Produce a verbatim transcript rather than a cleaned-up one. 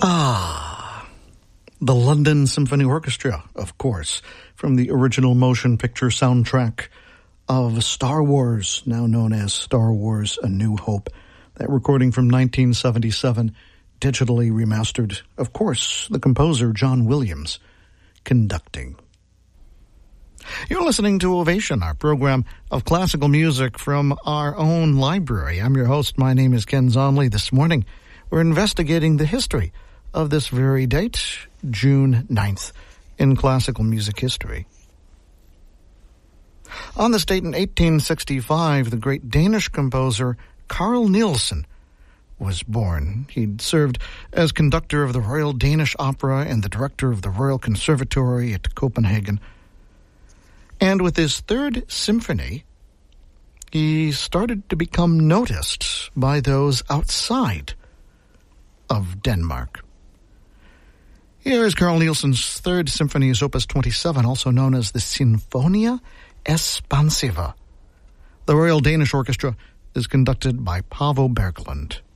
Ah, the London Symphony Orchestra, of course, from the original motion picture soundtrack of Star Wars, now known as Star Wars A New Hope. That recording from nineteen seventy-seven, digitally remastered. Of course, the composer, John Williams, conducting. You're listening to Ovation, our program of classical music from our own library. I'm your host. My name is Ken Zonley. This morning, we're investigating the history of this very date, June ninth, in classical music history. On this date in eighteen sixty-five, the great Danish composer Carl Nielsen was born. He'd served as conductor of the Royal Danish Opera and the director of the Royal Conservatory at Copenhagen. And with his third symphony, he started to become noticed by those outside of Denmark. Here is Carl Nielsen's third symphony, is Opus twenty-seven, also known as the Sinfonia Espansiva. The Royal Danish Orchestra is conducted by Paavo Berglund.